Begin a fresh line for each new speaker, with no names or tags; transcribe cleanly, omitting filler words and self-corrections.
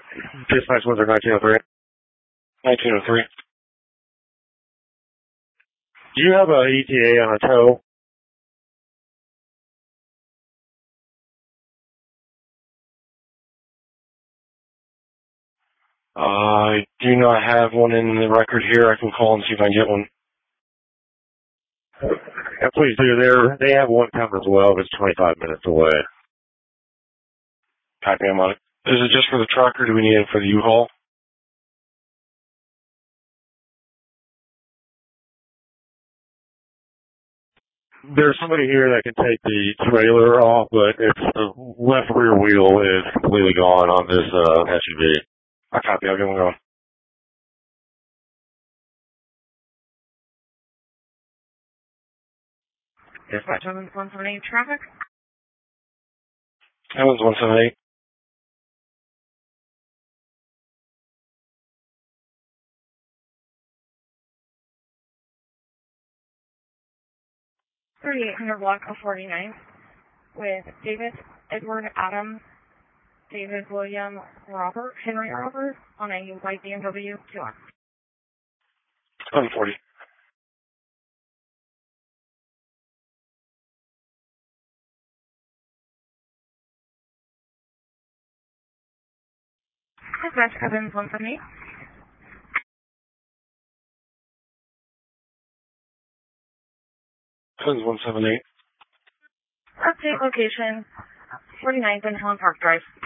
Dispatch was 1903. 1903. Do you have a ETA on a tow? I do not have one in the record here. I can call and see if I can get one. Yeah, please do. They have one coming as well, but it's 25 minutes away. Copy, I'm on it. Is it just for the truck, or do we need it for the U-Haul? There's somebody here that can take the trailer off, but the left rear wheel is completely gone on this SUV. I copy. I'll get one going.
Dispatch Evans 178 traffic.
Evans 178.
$3,800 block of 49 with David Edward Adam David William Robert Henry Robert on a white BMW 2R.
140.
Dispatch Evans 178.
Evans 178.
Update location 49th and Helen Park Drive.